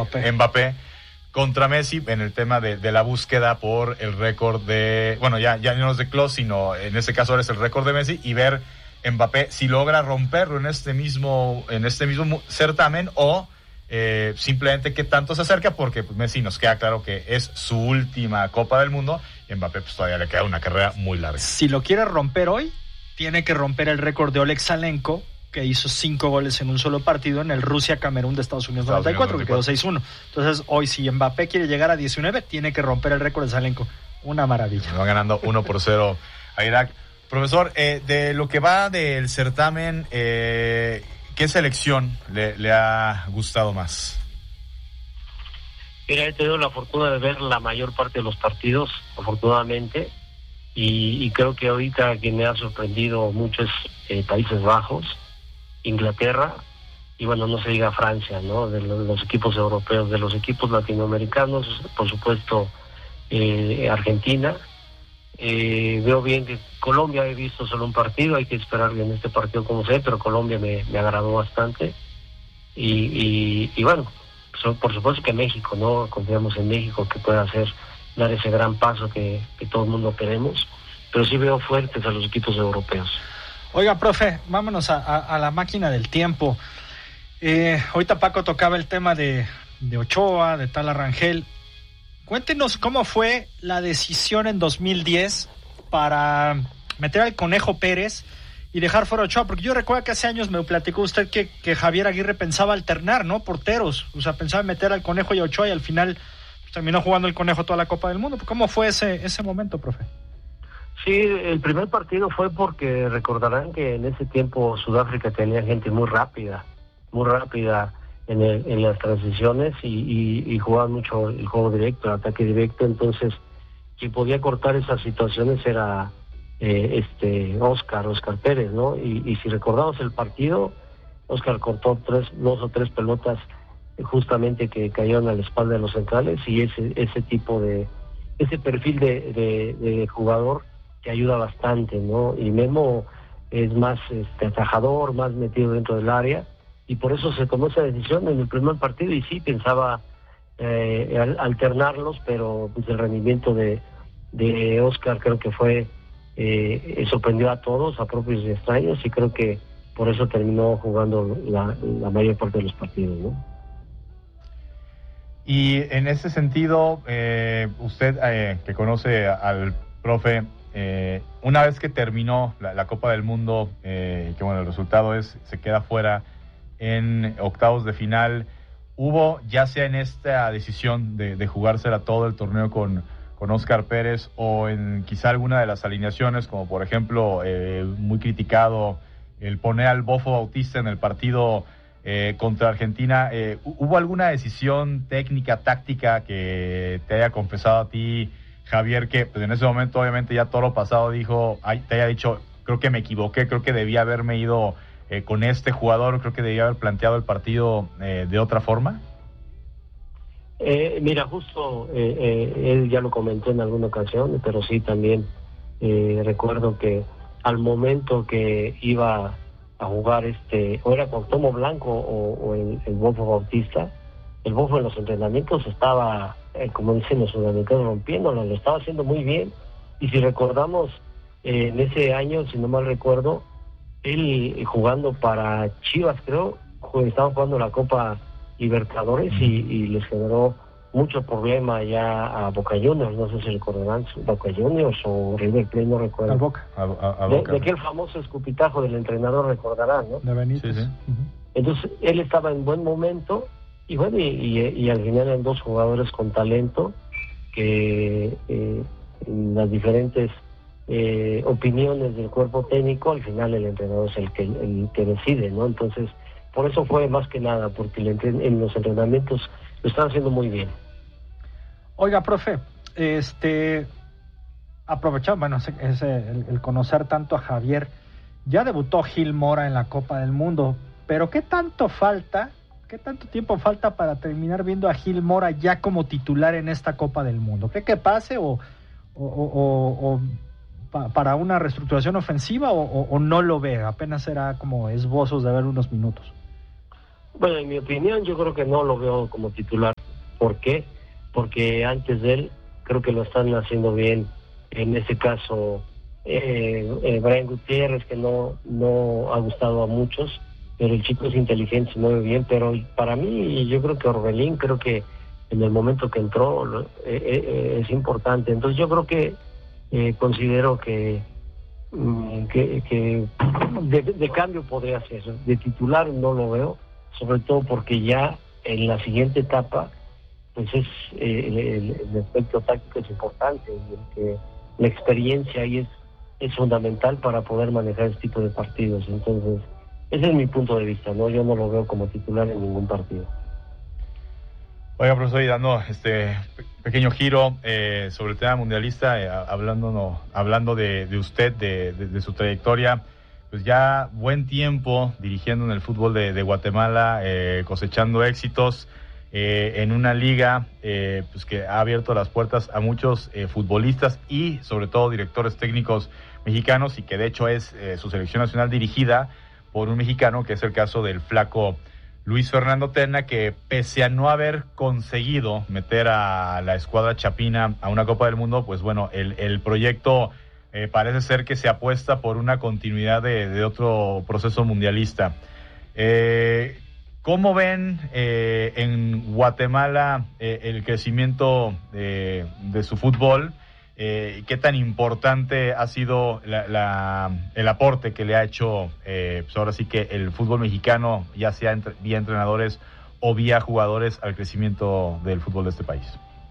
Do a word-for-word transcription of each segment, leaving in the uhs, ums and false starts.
Mbappé. Mbappé contra Messi en el tema de, de la búsqueda por el récord de, bueno, ya, ya no es de Klose, sino en este caso ahora es el récord de Messi, y ver Mbappé si logra romperlo en este mismo, en este mismo certamen o eh, simplemente qué tanto se acerca, porque pues, Messi nos queda claro que es su última Copa del Mundo y Mbappé pues todavía le queda una carrera muy larga. Si lo quiere romper hoy, tiene que romper el récord de Oleg Salenko, que hizo cinco goles en un solo partido en el Rusia-Camerún de Estados Unidos Estados noventa y cuatro, Unidos noventa y cuatro, que quedó seis uno. Entonces, hoy si Mbappé quiere llegar a diecinueve, tiene que romper el récord de Salenko. Una maravilla. Va ganando uno por cero a Irak. Profesor, eh, de lo que va del certamen, eh, ¿qué selección le, le ha gustado más? Mira, he tenido la fortuna de ver la mayor parte de los partidos, afortunadamente, y, y creo que ahorita quien me ha sorprendido mucho es eh, Países Bajos, Inglaterra, y bueno, no se diga Francia, ¿no? De los, de los equipos europeos, de los equipos latinoamericanos, por supuesto, eh, Argentina. Eh, veo bien que Colombia, he visto solo un partido, hay que esperar en este partido como sea, pero Colombia me, me agradó bastante. Y, y, y bueno, so, por supuesto que México, ¿no? Confiamos en México que pueda hacer, dar ese gran paso que, que todo el mundo queremos, pero sí veo fuertes a los equipos europeos. Oiga, profe, vámonos a, a, a la máquina del tiempo. Eh, ahorita Paco tocaba el tema de, de Ochoa, de Tala Rangel. Cuéntenos cómo fue la decisión en dos mil diez para meter al Conejo Pérez y dejar fuera a Ochoa, porque yo recuerdo que hace años me platicó usted que, que Javier Aguirre pensaba alternar, ¿no? Porteros, o sea, pensaba meter al Conejo y a Ochoa y al final pues, terminó jugando el Conejo toda la Copa del Mundo. ¿Cómo fue ese, ese momento, profe? Sí, el primer partido fue porque recordarán que en ese tiempo Sudáfrica tenía gente muy rápida, muy rápida en, el, en las transiciones y, y, y jugaban mucho el juego directo, el ataque directo. Entonces, quien podía cortar esas situaciones era eh, este Oscar, Oscar Pérez, ¿no? Y, y si recordamos el partido, Oscar cortó tres, dos o tres pelotas justamente que cayeron a la espalda de los centrales, y ese ese tipo de, ese perfil de, de, de jugador que ayuda bastante, ¿no? Y Memo es más este, atajador, más metido dentro del área, y por eso se tomó esa decisión en el primer partido, y sí pensaba eh, alternarlos, pero pues el rendimiento de, de Oscar creo que fue, eh, sorprendió a todos, a propios y extraños, y creo que por eso terminó jugando la, la mayor parte de los partidos, ¿no? Y en ese sentido, eh, usted eh, que conoce al profe, Eh, una vez que terminó la, la Copa del Mundo, eh, que bueno, el resultado es, se queda fuera en octavos de final, ¿hubo, ya sea en esta decisión de, de jugársela todo el torneo con, con Oscar Pérez, o en quizá alguna de las alineaciones, como por ejemplo, eh, muy criticado, el poner al Bofo Bautista en el partido eh, contra Argentina, eh, ¿hubo alguna decisión técnica, táctica que te haya confesado a ti, Javier, que pues en ese momento obviamente ya todo lo pasado dijo, ay, te haya dicho, creo que me equivoqué, creo que debía haberme ido eh, con este jugador, creo que debía haber planteado el partido eh, de otra forma? Eh, mira, justo eh, eh, él ya lo comentó en alguna ocasión, pero sí también eh, recuerdo que al momento que iba a jugar este, o era Cuauhtémoc Blanco o, o el, el Bofo Bautista, el Bofo en los entrenamientos estaba, eh, como dicen los sudamericanos, rompiéndolo, lo estaba haciendo muy bien. Y si recordamos, eh, en ese año, si no mal recuerdo, él eh, jugando para Chivas, creo, estaba jugando la Copa Libertadores y, y les generó mucho problema ya a Boca Juniors, no sé si recordarán, Boca Juniors o River Plate, no recuerdo. A Boca. A, a, a de, Boca. de aquel famoso escupitajo del entrenador, recordarán, ¿no? De Benítez. Sí, sí. Uh-huh. Entonces, él estaba en buen momento. Y bueno, y, y, y al final eran dos jugadores con talento que eh, en las diferentes eh, opiniones del cuerpo técnico, al final el entrenador es el que, el que decide, ¿no? Entonces, por eso fue más que nada, porque el entren- en los entrenamientos lo están haciendo muy bien. Oiga, profe, este, aprovechando, bueno, ese, ese, el, el conocer tanto a Javier, ya debutó Gil Mora en la Copa del Mundo, pero ¿qué tanto falta? ¿Qué tanto tiempo falta para terminar viendo a Gil Mora ya como titular en esta Copa del Mundo? ¿Cree que pase o, o, o, o pa, para una reestructuración ofensiva o, o, o no lo ve? Apenas será como esbozos de ver unos minutos. Bueno, en mi opinión, yo creo que no lo veo como titular ¿Por qué? Porque antes de él creo que lo están haciendo bien, en este caso eh, eh, Brian Gutiérrez, que no, no ha gustado a muchos, pero el chico es inteligente, se mueve bien, pero para mí yo creo que Orbelín, creo que en el momento que entró lo, eh, eh, es importante. Entonces yo creo que eh, considero que que, que de, de cambio podría ser, de titular no lo veo, sobre todo porque ya en la siguiente etapa pues es eh, el, el aspecto táctico es importante, y que la experiencia ahí es, es fundamental para poder manejar este tipo de partidos. Entonces ese es mi punto de vista, no, yo no lo veo como titular en ningún partido. Oiga, profesor, y dando este pequeño giro eh, sobre el tema mundialista, eh, hablando, no, hablando de, de usted, de, de, de su trayectoria, pues ya buen tiempo dirigiendo en el fútbol de, de Guatemala, eh, cosechando éxitos eh, en una liga eh, pues que ha abierto las puertas a muchos eh, futbolistas y sobre todo directores técnicos mexicanos, y que de hecho es eh, su selección nacional dirigida por un mexicano, que es el caso del flaco Luis Fernando Tena, que pese a no haber conseguido meter a la escuadra chapina a una Copa del Mundo, pues bueno, el, el proyecto eh, parece ser que se apuesta por una continuidad de, de otro proceso mundialista. Eh, ¿Cómo ven eh, en Guatemala eh, el crecimiento de, de su fútbol? Eh, ¿Qué tan importante ha sido la, la, el aporte que le ha hecho, eh, pues ahora sí que el fútbol mexicano, ya sea entre, vía entrenadores o vía jugadores, al crecimiento del fútbol de este país?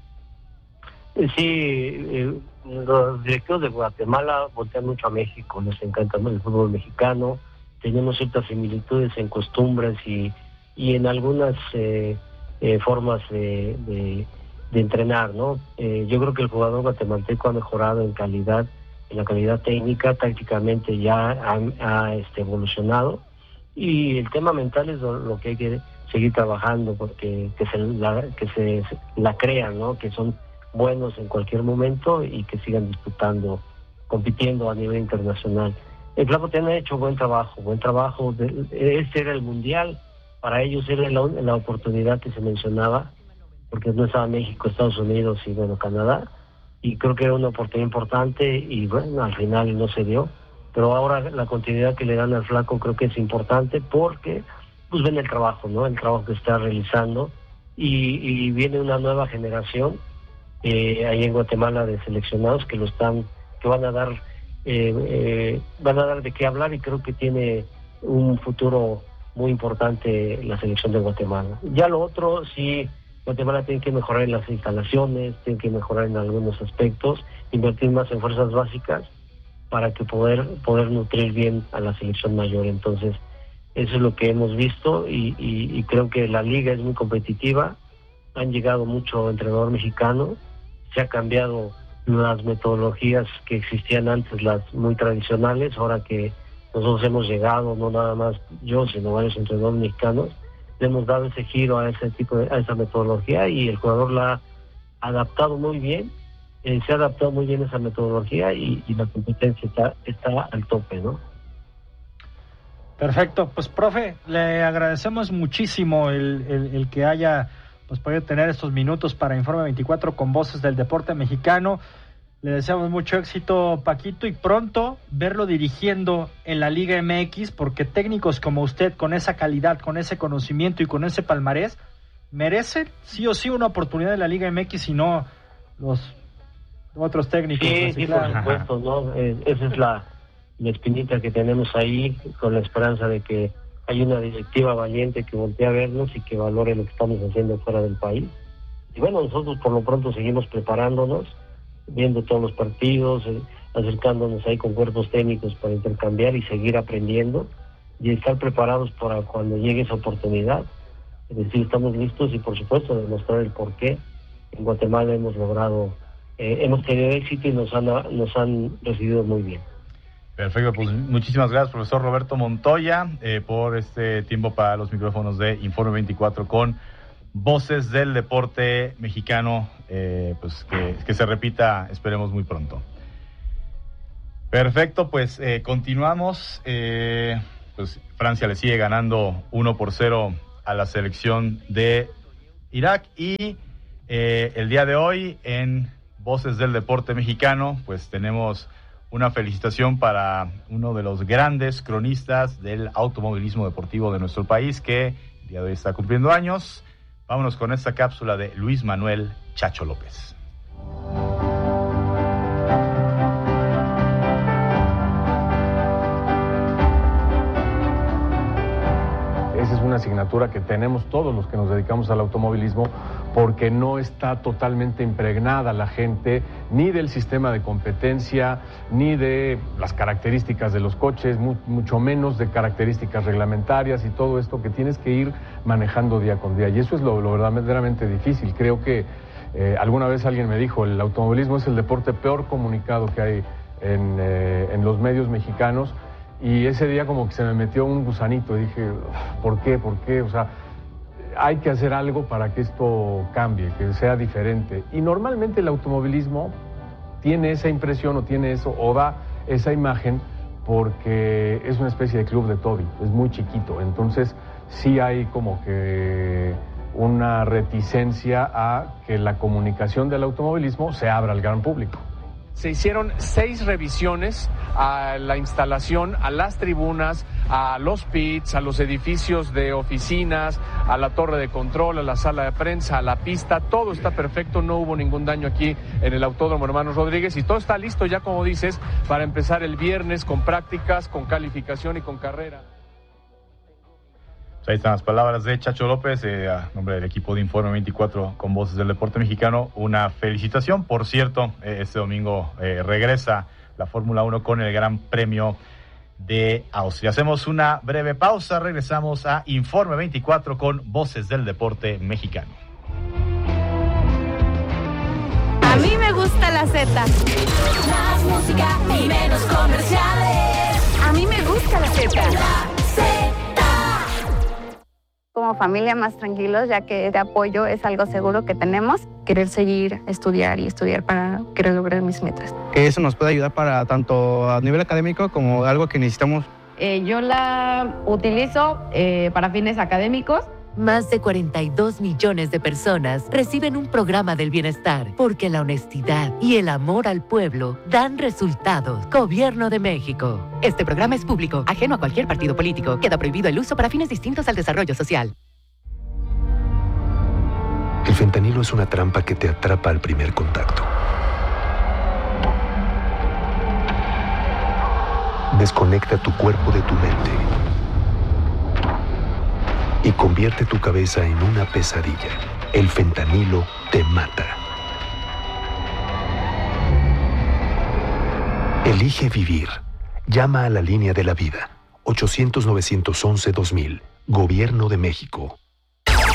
Sí, eh, los directivos de Guatemala voltean mucho a México, les encanta el fútbol mexicano, tenemos ciertas similitudes en costumbres y, y en algunas eh, eh, formas de... de de entrenar, ¿no? Eh, yo creo que el jugador guatemalteco ha mejorado en calidad, en la calidad técnica, tácticamente ya ha, ha este, evolucionado, y el tema mental es lo, lo que hay que seguir trabajando, porque que se la, que se la crean, ¿no? Que son buenos en cualquier momento y que sigan disputando, compitiendo a nivel internacional. El Flaco Tena ha hecho buen trabajo, buen trabajo. De, este era el mundial, para ellos era la, la oportunidad que se mencionaba, porque no estaba México, Estados Unidos y bueno, Canadá, y creo que era una oportunidad importante y bueno, al final no se dio, pero ahora la continuidad que le dan al Flaco creo que es importante porque pues ven el trabajo, ¿no? El trabajo que está realizando y, y viene una nueva generación eh, ahí en Guatemala de seleccionados que lo están, que van a dar eh, eh, van a dar de qué hablar, y creo que tiene un futuro muy importante la selección de Guatemala. Ya lo otro sí, Guatemala tiene que mejorar en las instalaciones, tiene que mejorar en algunos aspectos, invertir más en fuerzas básicas para que poder poder nutrir bien a la selección mayor. Entonces, eso es lo que hemos visto y, y, y creo que la liga es muy competitiva. Han llegado mucho entrenador mexicano, se ha cambiado las metodologías que existían antes, las muy tradicionales, ahora que nosotros hemos llegado, no nada más yo, sino varios entrenadores mexicanos, le hemos dado ese giro a ese tipo de, a esa metodología, y el jugador la ha adaptado muy bien, eh, se ha adaptado muy bien a esa metodología y, y la competencia está, está al tope, ¿no? Perfecto, pues profe, le agradecemos muchísimo el, el, el que haya pues podido tener estos minutos para Informe veinticuatro con Voces del Deporte Mexicano. Le deseamos mucho éxito, Paquito, y pronto verlo dirigiendo en la Liga M X, porque técnicos como usted, con esa calidad, con ese conocimiento y con ese palmarés, merecen sí o sí una oportunidad en la Liga M X y no los otros técnicos. Sí, sí, por supuesto, ¿no? Eh, esa es la, la espinita que tenemos ahí, con la esperanza de que hay una directiva valiente que voltee a vernos y que valore lo que estamos haciendo fuera del país. Y bueno, nosotros por lo pronto seguimos preparándonos, viendo todos los partidos, eh, acercándonos ahí con cuerpos técnicos para intercambiar y seguir aprendiendo y estar preparados para cuando llegue esa oportunidad. Es decir, estamos listos y por supuesto demostrar el por qué en Guatemala hemos logrado, eh, hemos tenido éxito y nos han, nos han recibido muy bien. Perfecto, pues muchísimas gracias, profesor Roberto Montoya, eh, por este tiempo para los micrófonos de Informe veinticuatro con Voces del Deporte Mexicano, eh, pues que, que se repita, esperemos muy pronto. Perfecto, pues eh, continuamos. Eh, pues Francia le sigue ganando uno por cero a la selección de Irak, y Eh, el día de hoy en Voces del Deporte Mexicano, pues tenemos una felicitación para uno de los grandes cronistas del automovilismo deportivo de nuestro país, que el día de hoy está cumpliendo años. Vámonos con esta cápsula de Luis Manuel Chacho López. Esa es una asignatura que tenemos todos los que nos dedicamos al automovilismo, porque no está totalmente impregnada la gente ni del sistema de competencia, ni de las características de los coches, mu- mucho menos de características reglamentarias y todo esto que tienes que ir manejando día con día. Y eso es lo, lo verdaderamente difícil. Creo que eh, alguna vez alguien me dijo, el automovilismo es el deporte peor comunicado que hay en, eh, en los medios mexicanos. Y ese día como que se me metió un gusanito y dije, ¿por qué? ¿Por qué? O sea, hay que hacer algo para que esto cambie, que sea diferente. Y normalmente el automovilismo tiene esa impresión o tiene eso, o da esa imagen, porque es una especie de club de Toby, es muy chiquito. Entonces sí hay como que una reticencia a que la comunicación del automovilismo se abra al gran público. Se hicieron seis revisiones a la instalación, a las tribunas, a los pits, a los edificios de oficinas, a la torre de control, a la sala de prensa, a la pista. Todo está perfecto, no hubo ningún daño aquí en el Autódromo Hermanos Rodríguez y todo está listo ya, como dices, para empezar el viernes con prácticas, con calificación y con carrera. Ahí están las palabras de Chacho López, eh, a nombre del equipo de Informe veinticuatro con Voces del Deporte Mexicano. Una felicitación. Por cierto, eh, este domingo eh, regresa la Fórmula uno con el Gran Premio de Austria. Hacemos una breve pausa, regresamos a Informe veinticuatro con Voces del Deporte Mexicano. A mí me gusta la Z. Más música y menos comerciales. A mí me gusta la Z. La Z. Como familia más tranquilos, ya que este apoyo es algo seguro que tenemos. Querer seguir, estudiar y estudiar para querer lograr mis metas. Que eso nos puede ayudar para tanto a nivel académico como algo que necesitamos. Eh, yo la utilizo eh, para fines académicos. Más de cuarenta y dos millones de personas reciben un programa del bienestar porque la honestidad y el amor al pueblo dan resultados. Gobierno de México. Este programa es público, ajeno a cualquier partido político. Queda prohibido el uso para fines distintos al desarrollo social. El fentanilo es una trampa que te atrapa al primer contacto. Desconecta tu cuerpo de tu mente y convierte tu cabeza en una pesadilla. El fentanilo te mata. Elige vivir. Llama a la línea de la vida. ochocientos, novecientos once, dos mil. Gobierno de México.